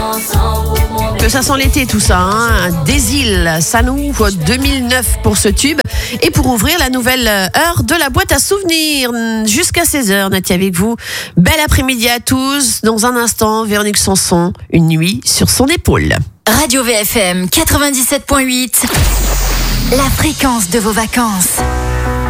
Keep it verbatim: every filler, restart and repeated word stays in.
Que ça sent l'été tout ça, hein. Des îles, ça nous ouvre deux mille neuf pour ce tube. Et pour ouvrir la nouvelle heure de la boîte à souvenirs, jusqu'à seize heures, Nathie avec vous. Bel après-midi à tous. Dans un instant, Véronique Sanson, une nuit sur son épaule. Radio V F M quatre-vingt-dix-sept point huit, la fréquence de vos vacances.